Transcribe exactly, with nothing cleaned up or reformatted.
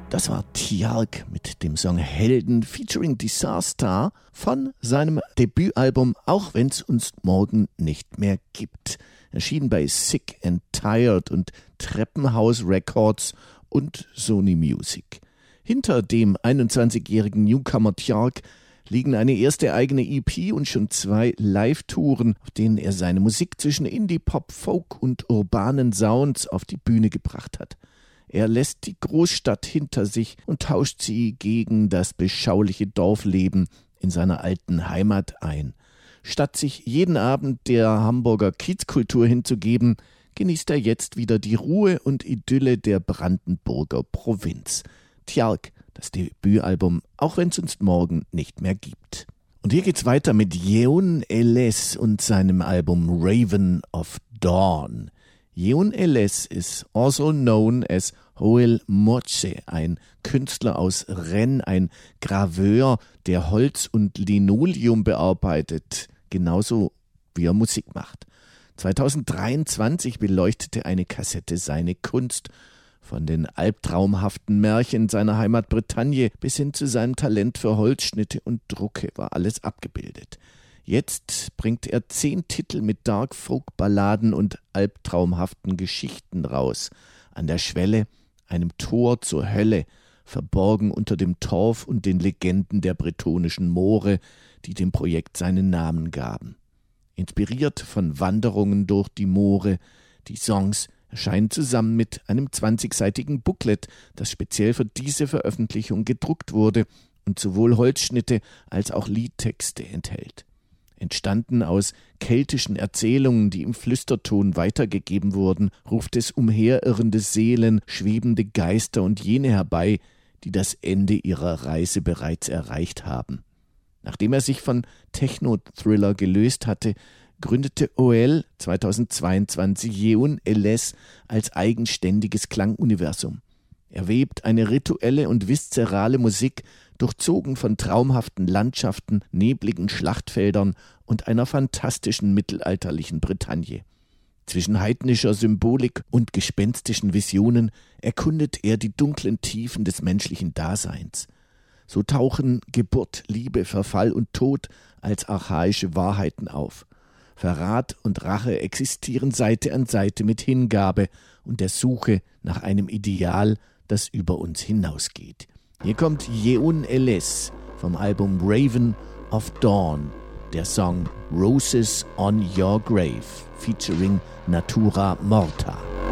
Das war Tjalk mit dem Song Helden featuring Disaster von seinem Debütalbum Auch wenn's uns morgen nicht mehr gibt. Erschienen bei Sick and Tired und Treppenhaus Records und Sony Music. Hinter dem einundzwanzigjährigen Newcomer Tjalk liegen eine erste eigene E P und schon zwei Live-Touren, auf denen er seine Musik zwischen Indie, Pop, Folk und urbanen Sounds auf die Bühne gebracht hat. Er lässt die Großstadt hinter sich und tauscht sie gegen das beschauliche Dorfleben in seiner alten Heimat ein. Statt sich jeden Abend der Hamburger Kiezkultur hinzugeben, genießt er jetzt wieder die Ruhe und Idylle der Brandenburger Provinz. Tjalk, das Debütalbum, auch wenn es uns morgen nicht mehr gibt. Und hier geht's weiter mit Yeon Eles und seinem Album Raven of Dawn. Yeon Eles is also known as Hoel Moche, ein Künstler aus Rennes, ein Graveur, der Holz und Linoleum bearbeitet, genauso wie er Musik macht. zweitausenddreiundzwanzig beleuchtete eine Kassette seine Kunst, von den albtraumhaften Märchen seiner Heimat Bretagne bis hin zu seinem Talent für Holzschnitte und Drucke war alles abgebildet. Jetzt bringt er zehn Titel mit Dark-Folk-Balladen und albtraumhaften Geschichten raus. An der Schwelle, einem Tor zur Hölle, verborgen unter dem Torf und den Legenden der bretonischen Moore, die dem Projekt seinen Namen gaben. Inspiriert von Wanderungen durch die Moore, die Songs erscheinen zusammen mit einem zwanzigseitigen Booklet, das speziell für diese Veröffentlichung gedruckt wurde und sowohl Holzschnitte als auch Liedtexte enthält. Entstanden aus keltischen Erzählungen, die im Flüsterton weitergegeben wurden, ruft es umherirrende Seelen, schwebende Geister und jene herbei, die das Ende ihrer Reise bereits erreicht haben. Nachdem er sich von Techno-Thriller gelöst hatte, gründete Hoel zweitausendzweiundzwanzig Yeon Eles als eigenständiges Klanguniversum. Er webt eine rituelle und viszerale Musik, durchzogen von traumhaften Landschaften, nebligen Schlachtfeldern und einer fantastischen mittelalterlichen Bretagne. Zwischen heidnischer Symbolik und gespenstischen Visionen erkundet er die dunklen Tiefen des menschlichen Daseins. So tauchen Geburt, Liebe, Verfall und Tod als archaische Wahrheiten auf. Verrat und Rache existieren Seite an Seite mit Hingabe und der Suche nach einem Ideal, das über uns hinausgeht. Hier kommt Yeon Eles vom Album Raven of Dawn, der Song Roses on Your Grave featuring Natura Morta.